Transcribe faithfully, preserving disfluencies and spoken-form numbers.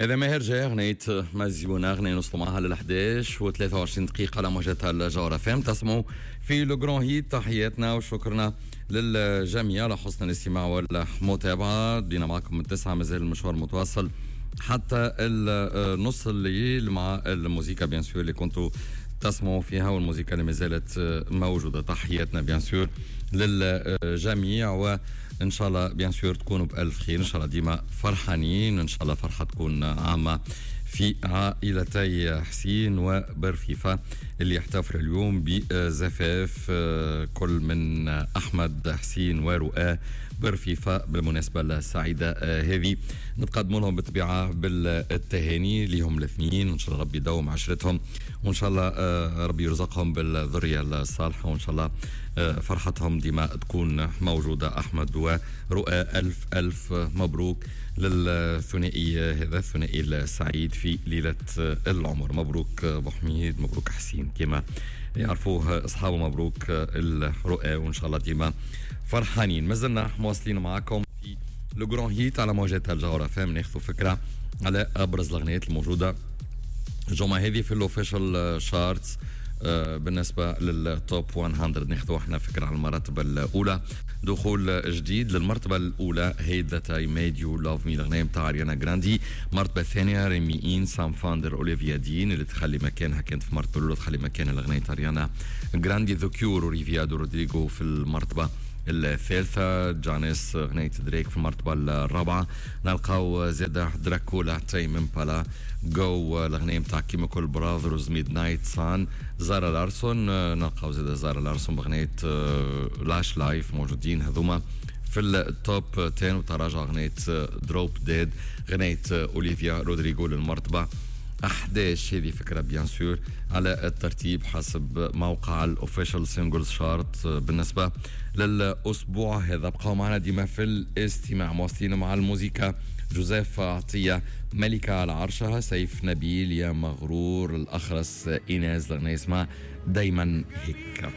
إذا ماهر جاي أغنية مازيونا أغنية نوصلوا معها لل احداش و ثلاثة وعشرين دقيقة على موجات الجوهرة فام. تسمعوا في لو جران هيت. تحياتنا وشكرنا للجميع على حسن الاستماع والمتابعة. بدينا معكم من تسعة، مازال المشوار متواصل حتى النص الليل مع الموسيقى بيان سور اللي كنتوا تسمعوا فيها، والموسيقى اللي ما زالت موجودة. تحياتنا بيان سور للجميع، وإن شاء الله بيان سور تكونوا بألف خير، إن شاء الله ديما فرحانين، إن شاء الله فرحة تكون عامة في عائلتي حسين وبرفيفة اللي يحتفل اليوم بزفاف كل من أحمد حسين ورؤى برفيفة. بالمناسبة السعيدة هذه نتقدم لهم بالطبيعة بالتهاني لهم الاثنين، وإن شاء الله ربي يدوم عشرتهم، وإن شاء الله ربي يرزقهم بالذرية الصالحة، وإن شاء الله فرحتهم ديما تكون موجودة. أحمد ورؤى ألف ألف مبروك للثنائي هذا، الثنائي السعيد في ليلة العمر. مبروك أبو حميد، مبروك حسين كما يعرفوه أصحابه، مبروك الرؤى، وإن شاء الله ديما فرحانين. مازلنا مواصلين معكم في لو جران هيت على موجات الجوهرة فام، ناخذوا فكرة على أبرز الأغنيات الموجودة الجمعة هذه في الأوفيشال شارتس. آه بالنسبة للتوب مئة ناخذوا احنا فكرة على المرتبة الأولى. دخول جديد للمرتبة الأولى هي ذات اي ميد يو لاف مي، الأغنية متاع أريانا جراندي. المرتبة الثانية ريمي إن سام فاندر أوليفيا دين، اللي تخلي مكانها كانت في المرتبة الأولى، تخلي مكانها الأغنية أريانا جراندي. ذا كيور أوليفيا دو رودريغو في المرتبة الثالثة. جانيس أغنية دريك في المرتبة الرابعة. نلقاو زيادة دراكولا تايم امبالا جو، الأغنية متاع كيميكال براذرز ميد نايت سان. زارا لارسون، نلقاو زيادة زارا لارسون بأغنية لاش لايف، موجودين هذوما في التوب عشرة. وتراجع أغنية دروب ديد، أغنية أوليفيا رودريغو للمرتبة احداش. هذه فكرة بيان سور على الترتيب حسب موقع الاوفيشال سينجلز شارت. بالنسبة للأسبوع هذا بقاو معنا ديما في الاستماع، مواصلين مع الموسيقى. جوزيف عطية ملكة على عرشها، سيف نبيل يا مغرور، الأخرس إيناز، الأغنية اسمها دايما هيك.